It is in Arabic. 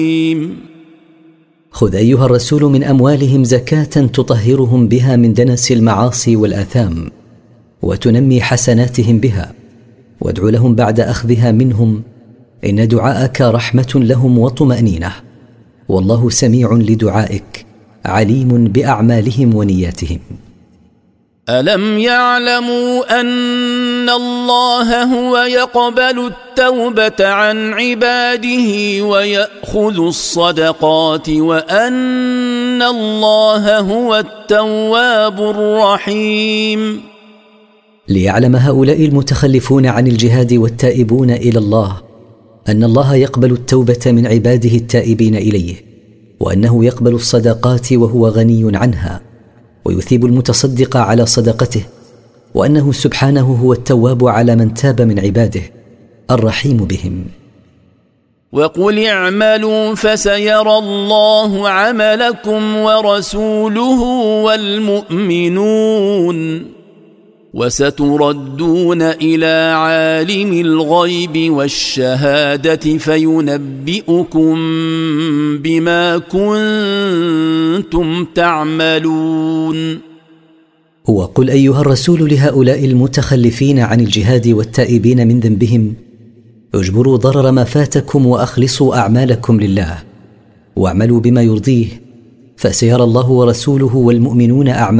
خذ أيها الرسول من أموالهم زكاة تطهرهم بها من دنس المعاصي والآثام وتنمي حسناتهم بها، وادع لهم بعد أخذها منهم، إن دعاءك رحمة لهم وطمأنينة، والله سميع لدعائك عليم بأعمالهم ونياتهم. ألم يعلموا أن الله هو يقبل التوبة عن عباده ويأخذ الصدقات وأن الله هو التواب الرحيم؟ ليعلم هؤلاء المتخلفون عن الجهاد والتائبون إلى الله أن الله يقبل التوبة من عباده التائبين إليه، وأنه يقبل الصدقات وهو غني عنها، ويثيب المتصدق على صدقته، وأنه سبحانه هو التواب على من تاب من عباده الرحيم بهم. وقل اعملوا فسيرى الله عملكم ورسوله والمؤمنون وستردون إلى عالم الغيب والشهادة فينبئكم بما كنتم تعملون. وقل أيها الرسول لهؤلاء المتخلفين عن الجهاد والتائبين من ذنبهم: اجبروا ضرر ما فاتكم وأخلصوا أعمالكم لله، واعملوا بما يرضيه، فسيرى الله ورسوله والمؤمنون أعمالكم